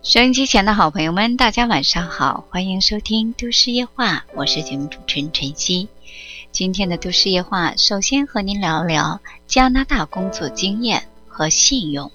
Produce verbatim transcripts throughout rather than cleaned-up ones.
收音机前的好朋友们，大家晚上好，欢迎收听都市夜话，我是节目主持人晨曦。今天的都市夜话，首先和您聊聊加拿大工作经验和信用。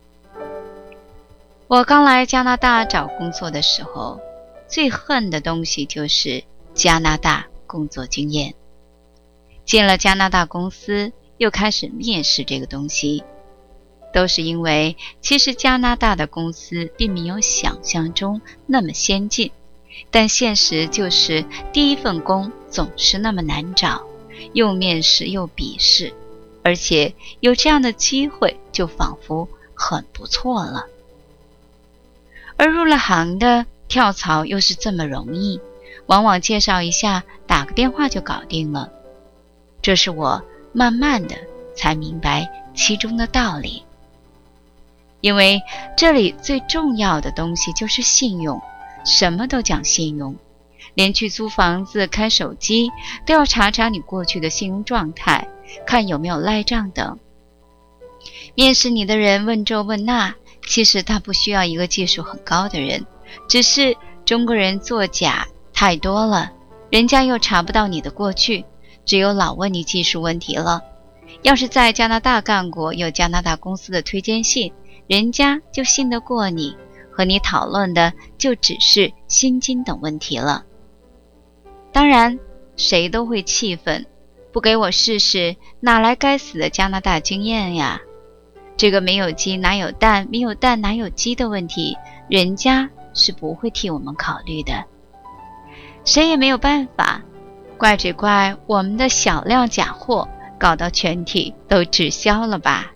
我刚来加拿大找工作的时候，最恨的东西就是加拿大工作经验。进了加拿大公司，又开始面试这个东西，都是因为其实加拿大的公司并没有想象中那么先进，但现实就是第一份工总是那么难找，又面试又笔试，而且有这样的机会就仿佛很不错了。而入了行的跳槽又是这么容易，往往介绍一下，打个电话就搞定了。这是我慢慢的才明白其中的道理。因为这里最重要的东西就是信用，什么都讲信用，连去租房子、开手机都要查查你过去的信用状态，看有没有赖账等。面试你的人问这问那，其实他不需要一个技术很高的人，只是中国人作假太多了，人家又查不到你的过去，只有老问你技术问题了。要是在加拿大干过，有加拿大公司的推荐信，人家就信得过你，和你讨论的就只是薪金等问题了。当然谁都会气愤，不给我试试，哪来该死的加拿大经验呀？这个没有鸡哪有蛋，没有蛋哪有鸡的问题，人家是不会替我们考虑的。谁也没有办法，怪只怪我们的小量假货，搞到全体都滞销了吧。